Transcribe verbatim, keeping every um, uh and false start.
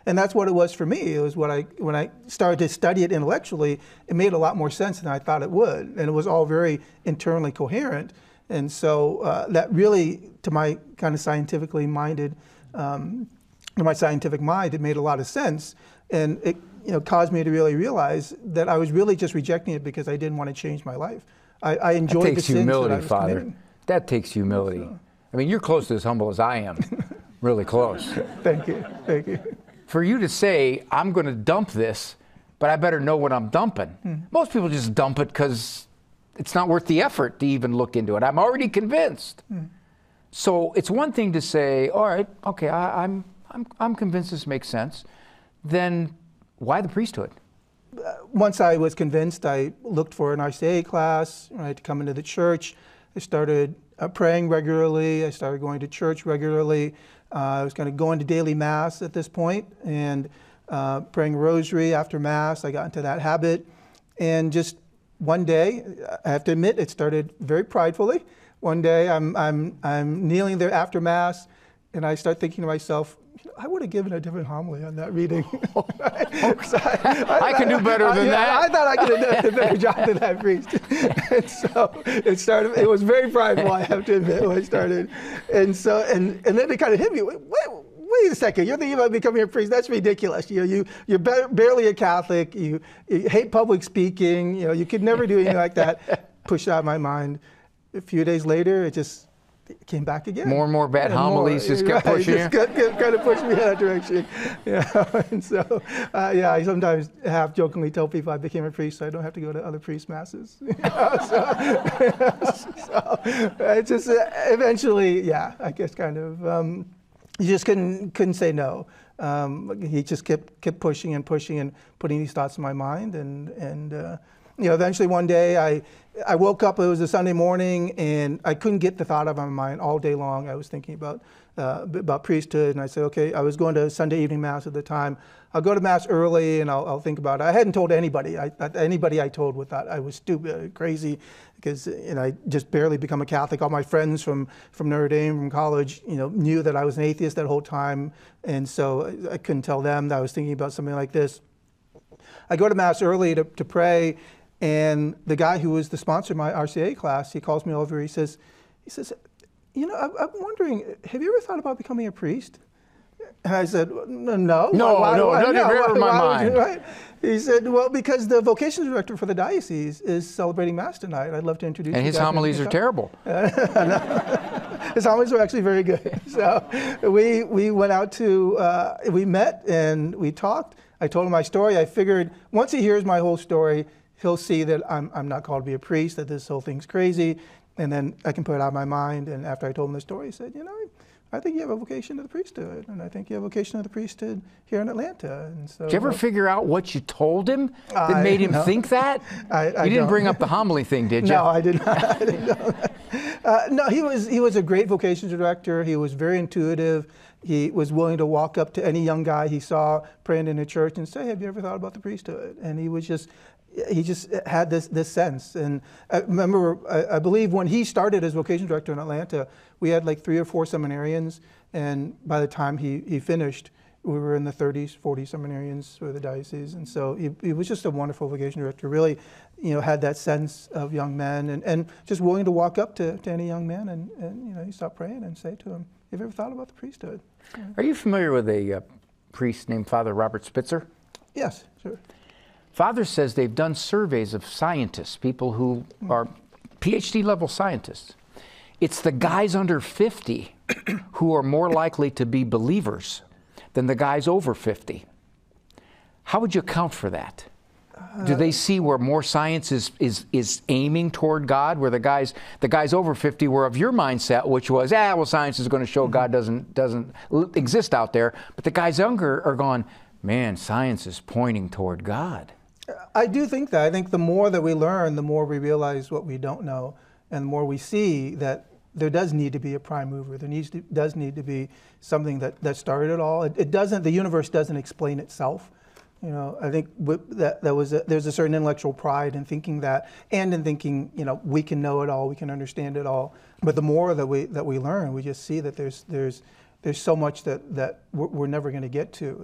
And that's what it was for me. It was what I, when I started to study it intellectually, it made a lot more sense than I thought it would. And it was all very internally coherent. And so uh, that really, to my kind of scientifically minded, um, to my scientific mind, it made a lot of sense. And it you know, caused me to really realize that I was really just rejecting it because I didn't want to change my life. I, I enjoyed that takes the sins humility, that I was Father. committing. That takes humility. So. I mean, you're close to as humble as I am. Really close. Thank you. Thank you. For you to say, I'm going to dump this, but I better know what I'm dumping. Hmm. Most people just dump it because it's not worth the effort to even look into it. I'm already convinced. Hmm. So it's one thing to say, all right, okay, I, I'm, I'm, I'm convinced this makes sense. Then why the priesthood? Uh, once I was convinced, I looked for an R C A class, right, to come into the church. I started uh, praying regularly. I started going to church regularly. Uh, I was kind of going to daily Mass at this point and uh, praying rosary after Mass. I got into that habit. And just one day, I have to admit, it started very pridefully. One day, I'm, I'm, I'm kneeling there after Mass, and I start thinking to myself, I would have given a different homily on that reading. so I, I, I can do better I, than yeah, that. I thought I could have done a better job than that priest. And so it started, it was very prideful, I have to admit, when I started. And so, and, and then it kind of hit me, wait, wait a second, you're thinking about becoming a priest? That's ridiculous. You know, you, you're ba barely a Catholic, you, you hate public speaking, you know, you could never do anything like that. Pushed out of my mind. A few days later, it just It came back again. More and more bad and homilies more, just kept right, pushing just you? Kept, kind of pushed me in that direction. Yeah, and so, uh, yeah, I sometimes half jokingly tell people I became a priest so I don't have to go to other priest masses. You know, so, so it just uh, eventually, yeah, I guess kind of, um, you just couldn't, couldn't say no. Um, he just kept, kept pushing and pushing and putting these thoughts in my mind. And, and uh, you know, eventually one day I, I woke up, it was a Sunday morning, and I couldn't get the thought out of my mind all day long. I was thinking about uh, about priesthood, and I said, okay, I was going to Sunday evening Mass at the time. I'll go to Mass early, and I'll, I'll think about it. I hadn't told anybody. I, anybody I told would thought I was stupid, crazy, because you know, I just barely become a Catholic. All my friends from, from Notre Dame, from college, you know, knew that I was an atheist that whole time, and so I, I couldn't tell them that I was thinking about something like this. I go to Mass early to, to pray, and the guy who was the sponsor of my R C A class, he calls me over, he says, he says, you know, I'm, I'm wondering, have you ever thought about becoming a priest? And I said, no. No, no, why, no, why, nothing no, ever in my mind. You, right? He said, well, because the vocations director for the diocese is celebrating Mass tonight. I'd love to introduce you. And his homilies are terrible. His homilies were actually very good. So we, we went out to, uh, we met and we talked. I told him my story. I figured once he hears my whole story, he'll see that I'm, I'm not called to be a priest, that this whole thing's crazy, and then I can put it out of my mind. And after I told him the story, he said, you know, I think you have a vocation to the priesthood, and I think you have a vocation to the priesthood here in Atlanta. And so, did you ever uh, figure out what you told him that I, made him no. think that? I, I you didn't don't. bring up the homily thing, did you? No, I did not. I didn't know that. Uh, no, he was, he was a great vocations director. He was very intuitive. He was willing to walk up to any young guy he saw praying in a church and say, have you ever thought about the priesthood? And he was just, he just had this, this sense. And I remember, I, I believe when he started as vocation director in Atlanta, we had like three or four seminarians. And by the time he, he finished, we were in the thirties, forty seminarians for the diocese. And so he, he was just a wonderful vocation director, really, you know, had that sense of young men and, and just willing to walk up to, to any young man and, and, you know, you stop praying and say to him, have you ever thought about the priesthood? Yeah. Are you familiar with a uh, priest named Father Robert Spitzer? Yes, sure. Father says they've done surveys of scientists, people who are PhD level scientists. It's the guys under fifty who are more likely to be believers than the guys over fifty. How would you account for that? Uh, Do they see where more science is, is, is aiming toward God, where the guys, the guys over fifty were of your mindset, which was, ah, well, science is going to show mm-hmm. God doesn't, doesn't exist out there. But the guys younger are going, man, science is pointing toward God. I do think that. I think the more that we learn, the more we realize what we don't know, and the more we see that there does need to be a prime mover. There needs to, does need to be something that, that started it all. It, it doesn't, the universe doesn't explain itself. You know, I think that, that was a, there's a certain intellectual pride in thinking that, and in thinking, you know, we can know it all, we can understand it all. But the more that we, that we learn, we just see that there's, there's, there's so much that, that we're, we're never going to get to.